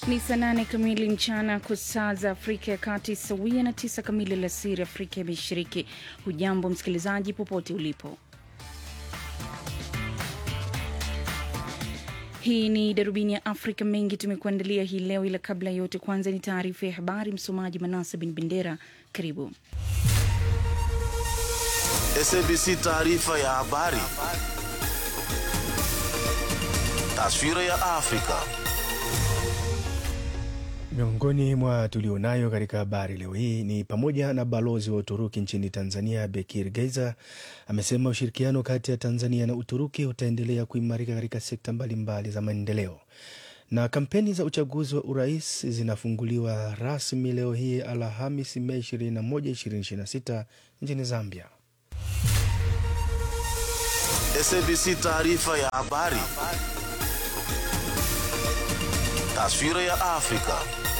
Ni saa 8 kamili mchana kwa saa za Afrika ya Kati, sawia na 9 kamili alasiri Afrika ya Mashariki. Hujambo msikilizaji popote ulipo. Hii ni Darubini ya Afrika, mengi tumekuandalia hii leo, ila kabla yote kwanza ni taarifa ya habari. Msomaji Manasa bin Bendera, karibu. SABC taarifa ya habari. Taswira ya Afrika. Miongoni mwa tulionayo katika habari leo hii ni pamoja na balozi wa Uturuki nchini Tanzania Bekir Geiza amesema ushirikiano kati ya Tanzania na Uturuki utaendelea kuimarika katika sekta mbalimbali za maendeleo. Na kampeni za uchaguzi wa urais zinafunguliwa rasmi leo hii Alhamisi Mei 21, 2026 nchini Zambia. SABC taarifa ya habari. Taswira ya Afrika.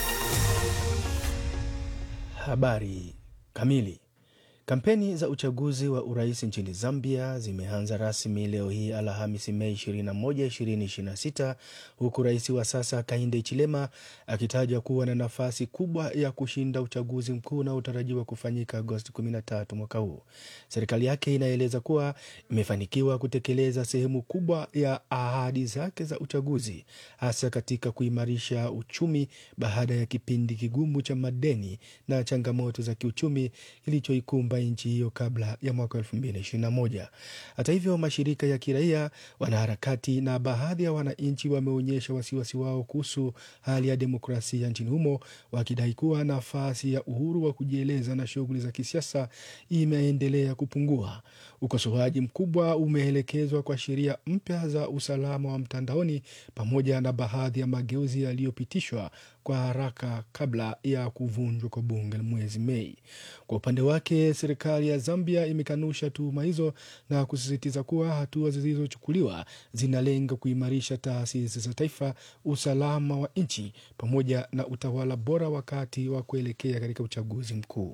Habari kamili. Kampeni za uchaguzi wa urais nchini Zambia zimeanza rasmi leo hii Alhamisi Mei 21, 2026, huku rais wa sasa Hakainde Hichilema akitajwa kuwa na nafasi kubwa ya kushinda uchaguzi mkuu unaotarajiwa kufanyika Agosti 13 mwaka huu. Serikali yake inaeleza kuwa imefanikiwa kutekeleza sehemu kubwa ya ahadi zake za uchaguzi, hasa katika kuimarisha uchumi baada ya kipindi kigumu cha madeni na changamoto za kiuchumi kilichoikumba nchi hiyo kabla ya mwaka 2021. Hata hivyo, mashirika ya kiraia, wanaharakati na baadhi ya wananchi wameonyesha wasiwasi wao kuhusu hali ya demokrasia nchini humo, wakidai kuwa nafasi ya uhuru wa kujieleza na shughuli za kisiasa imeendelea kupungua. Ukosoaji mkubwa umeelekezwa kwa sheria mpya za usalama wa mtandaoni pamoja na baadhi ya mageuzi yaliyopitishwa kwa haraka kabla ya kuvunjwa kwa bunge mwezi Mei. Kwa upande wake, serikali ya Zambia imekanusha tuhuma hizo na kusisitiza kuwa hatua zilizochukuliwa zinalenga kuimarisha taasisi za taifa, usalama wa nchi pamoja na utawala bora wakati wa kuelekea katika uchaguzi mkuu.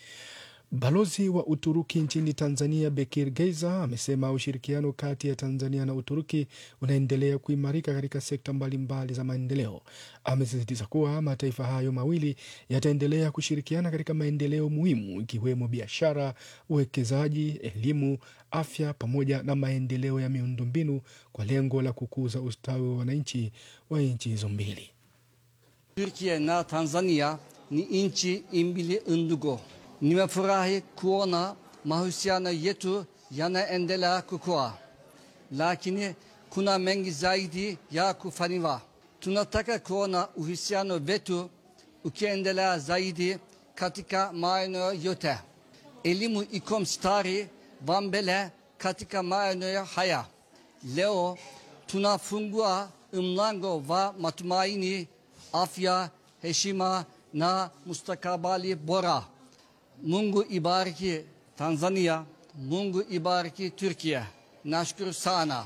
Balozi wa Uturuki nchini Tanzania Bekir Geiza amesema ushirikiano kati ya Tanzania na Uturuki unaendelea kuimarika katika sekta mbalimbali za maendeleo. Amesisitiza kuwa mataifa hayo mawili yataendelea kushirikiana katika maendeleo muhimu ikiwemo biashara, uwekezaji, elimu, afya pamoja na maendeleo ya miundombinu kwa lengo la kukuza ustawi wa wananchi wa nchi hizo mbili. Türkiye na Tanzania ni nchi mbili ndugu. Nimefurahi kuona mahusiano yetu yanaendelea kukua, lakini kuna mengi zaidi ya kufanywa. Tunataka kuona uhusiano wetu ukiendelea zaidi katika maeneo yote. Elimu iko mstari wa mbele katika maeneo haya. Leo tunafungua mlango wa matumaini, afya, heshima na mustakabali bora. Mungu ibariki Tanzania, Mungu ibariki Türkiye. Nashukuru sana.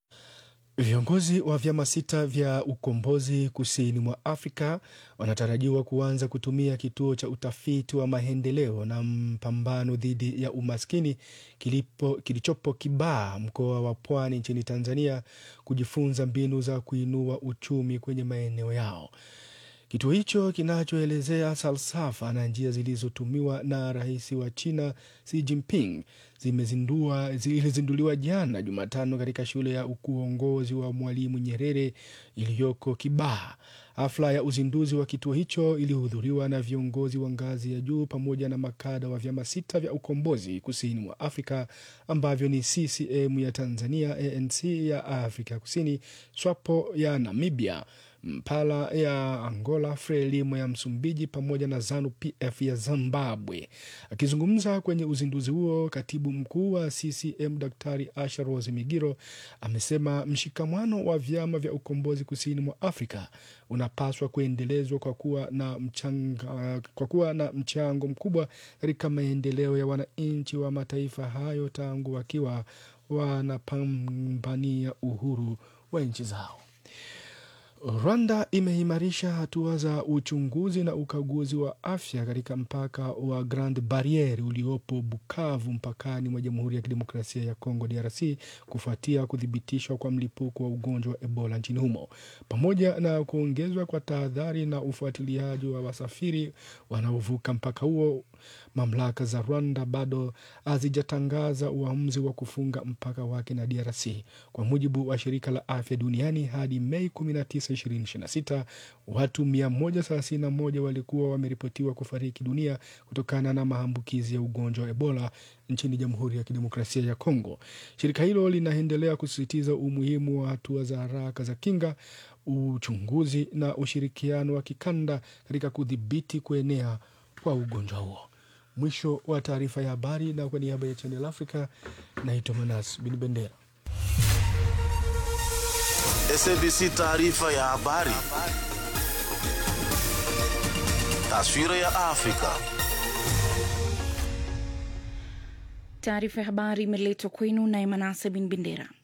Viongozi wa vyama 6 vya ukombozi kusini mwa Afrika wanatarajiwa kuanza kutumia kituo cha utafiti wa maendeleo na mpambano dhidi ya umaskini kilichopo Kibaha, mkoa wa Pwani nchini Tanzania, kujifunza mbinu za kuinua uchumi kwenye maeneo yao. Kituo hicho kinachoelezea falsafa na njia zilizotumiwa na rais wa China Xi Jinping zilizinduliwa jana Jumatano katika shule ya uongozi wa Mwalimu Nyerere iliyoko Kibaha. Hafla ya uzinduzi wa kituo hicho ilihudhuriwa na viongozi wa ngazi ya juu pamoja na makada wa vyama 6 vya ukombozi kusini mwa Afrika ambavyo ni CCM ya Tanzania, ANC ya Afrika Kusini, SWAPO ya Namibia, Mpala ya Angola, Frelimo ya Msumbiji pamoja na ZANU PF ya Zimbabwe. Akizungumza kwenye uzinduzi huo, katibu mkuu wa CCM Daktari Asha Rose Migiro amesema mshikamano wa vyama vya ukombozi kusini mwa Afrika unapaswa kuendelezwa kwa kuwa na mchango mkubwa katika maendeleo ya wananchi wa mataifa hayo tangu wakiwa wanapambania uhuru wa nchi zao. Rwanda imeimarisha hatua za uchunguzi na ukaguzi wa afya katika mpaka wa Grand Barriere uliopo Bukavu mpakani mwa Jamhuri ya Kidemokrasia ya Kongo DRC kufuatia kuthibitishwa kwa mlipuko wa ugonjwa wa Ebola nchini humo. Pamoja na kuongezwa kwa tahadhari na ufuatiliaji wa wasafiri wanaovuka mpaka huo, mamlaka za Rwanda bado hazijatangaza uamuzi wa kufunga mpaka wake na DRC. Kwa mujibu wa shirika la afya duniani, hadi Mei 19, 2026, watu 131 walikuwa wameripotiwa kufariki dunia kutokana na maambukizi ya ugonjwa wa Ebola nchini Jamhuri ya Kidemokrasia ya Kongo. Shirika hilo linaendelea kusisitiza umuhimu wa hatua za haraka za kinga, uchunguzi na ushirikiano wa kikanda katika kudhibiti kuenea kwa ugonjwa huo. Mwisho wa taarifa ya habari, na kwa niaba ya Channel Africa naitwa Manas bin Bendera. SABC taarifa ya habari. Taswira ya Afrika. Taarifa ya habari imeletwa kwenu na Manase bin Bendera.